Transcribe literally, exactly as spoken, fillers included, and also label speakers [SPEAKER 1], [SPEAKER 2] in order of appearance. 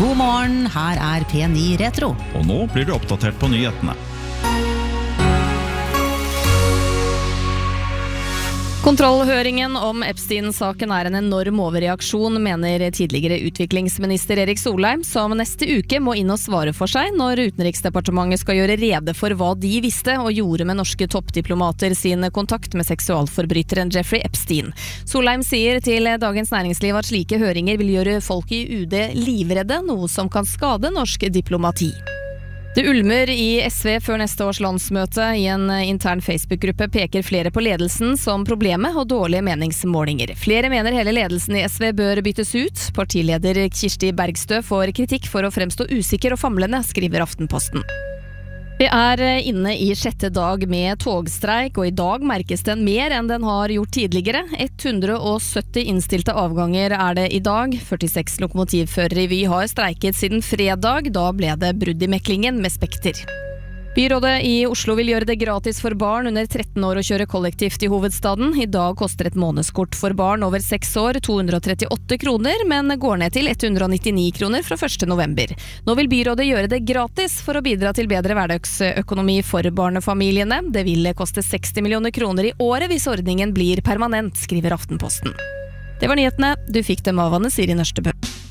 [SPEAKER 1] God morgen, her er P ni Retro.
[SPEAKER 2] Og nå blir du oppdatert på nyhetene.
[SPEAKER 3] Kontrollhøringen om Epstein-saken er en enorm overreaksjon, mener tidligere utviklingsminister Erik Solheim, som neste uke må inn og svare for seg når Utenriksdepartementet skal gjøre rede for hva de visste og gjorde med norske toppdiplomater sin kontakt med seksualforbryteren Jeffrey Epstein. Solheim sier til Dagens Næringsliv at slike høringer vil gjøre folk i U D livredde, noe som kan skade norsk diplomati. Det ulmer i S V før neste års landsmøte. I en intern Facebook-gruppe peker flere på ledelsen som problemet og dårlige meningsmålinger. Flere mener hele ledelsen i S V bør byttes ut. Partileder Kirsti Bergstø får kritikk for å fremstå usikker og famlende, skriver Aftenposten. Vi er inne i sjette dag med togstreik, og i dag merkes den mer enn den har gjort tidligere. ett hundre og sytti innstilte avganger er det i dag. førtiseks lokomotivførere i Vy har streiket siden fredag. Da ble det brudd i meklingen med Spekter. Byrådet i Oslo vil gjøre det gratis for barn under tretten år å kjøre kollektivt i hovedstaden. I dag koster et månedskort for barn over seks år to hundre og trettiåtte kroner, men går ned til ett hundre og nittini kroner fra første november. Nå vil byrådet gjøre det gratis for å bidra til bedre hverdagsøkonomi for barnefamiliene. Det vil koste seksti millioner kroner i året hvis ordningen blir permanent, skriver Aftenposten. Det var nyhetene. Du fikk dem av Anne Siri Nørstebø.